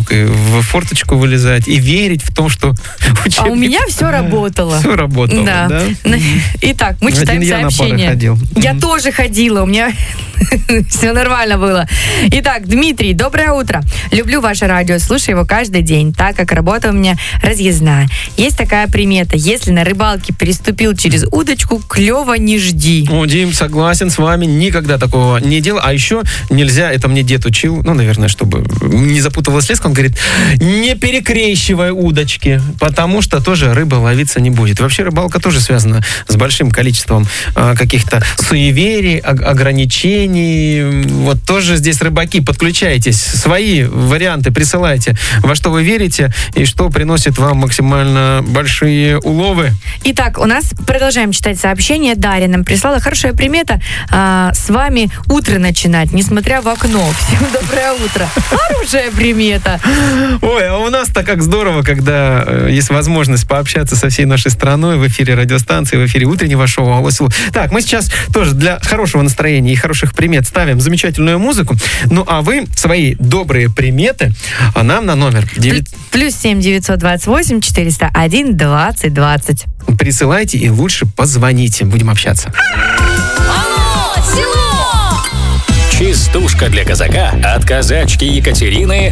мог и в форточку вылезать, и верить в том, что учебник... А у меня все работало. Все работало, да? Итак, мы читаем сообщение. Я тоже ходила, у меня все нормально было. Итак, Дмитрий, доброе утро. Люблю ваше радио, слушаю его каждый день, так как работа у меня разъездная. Есть такая примета: если на рыбалке переступил через удочку, клёва не жди. О, Дим, согласен с вами, никогда такого не делал. А еще нельзя, это мне дед учил, наверное, чтобы не запутывалась леска, он говорит, не перекрещивай удочки, потому что тоже рыба ловиться не будет. Вообще рыбалка тоже связана с большим количеством каких-то суеверий, ограничений. Вот тоже здесь рыбаки, подключайтесь, свои варианты присылайте, во что вы верите и что приносит вам максимально большие уловы. Итак, у нас продолжаем читать сообщение. Дарья нам прислала хорошая примета: с вами утро начинать, несмотря в окно. Всем доброе утро. Хорошая примета. Ой, а у нас-то как здорово, когда есть возможность пообщаться со всей нашей страной в эфире радиостанции, в эфире утреннего шоу «Алло». Так, мы сейчас тоже для хорошего настроения и хороших примет ставим замечательную музыку. Ну, а вы свои добрые приметы нам на номер +7 928 401 20 20. Присылайте и лучше позвоните. Будем общаться. Алло, село! Частушка для казака от казачки Екатерины